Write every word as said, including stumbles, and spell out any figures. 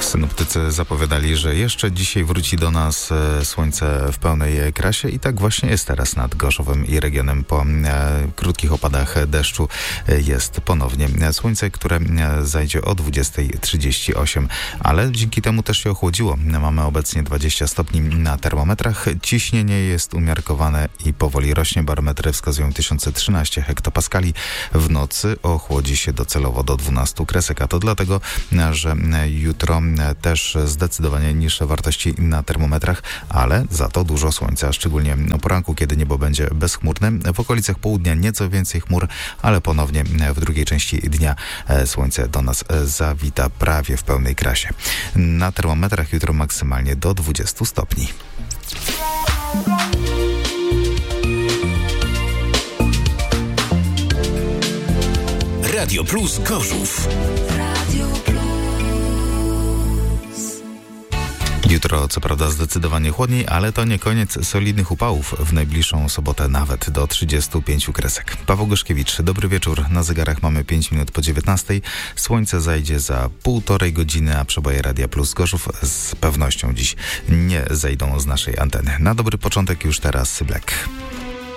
Synoptycy zapowiadali, że jeszcze dzisiaj wróci do nas słońce w pełnej krasie i tak właśnie jest teraz nad Gorzowem i regionem. Po e, krótkich opadach deszczu jest ponownie słońce, które zajdzie o dwudziesta trzydzieści osiem, ale dzięki temu też się ochłodziło. Mamy obecnie dwadzieścia stopni na termometrach, ciśnienie jest umiarkowane i powoli rośnie. Barometry wskazują tysiąc trzynaście hektopaskali. W nocy ochłodzi się docelowo do dwunastu kresek, a to dlatego, że jutro też zdecydowanie niższe wartości na termometrach, ale za to dużo słońca, szczególnie o poranku, kiedy niebo będzie bezchmurne. W okolicach południa nieco więcej chmur, ale ponownie w drugiej części dnia słońce do nas zawita prawie w pełnej krasie. Na termometrach jutro maksymalnie do dwudziestu stopni. Radio Plus Gorzów. Jutro co prawda zdecydowanie chłodniej, ale to nie koniec solidnych upałów. W najbliższą sobotę nawet do trzydziestu pięciu kresek. Paweł Goszkiewicz, dobry wieczór. Na zegarach mamy pięć minut po dziewiętnastej. Słońce zajdzie za półtorej godziny, a przeboje Radia Plus Gorzów z pewnością dziś nie zejdą z naszej anteny. Na dobry początek już teraz Black.